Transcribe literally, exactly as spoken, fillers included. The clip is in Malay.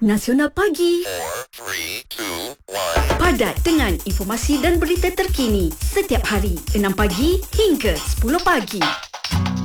Nasional Pagi. four, three, two, one. Padat dengan informasi dan berita terkini setiap hari enam pagi hingga sepuluh pagi.